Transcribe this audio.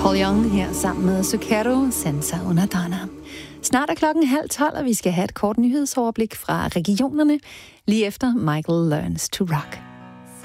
Paul Young her sammen med Zucchero, Senza una donna. Snart er 11:30, og vi skal have et kort nyhedsoverblik fra regionerne, lige efter Michael Learns to Rock.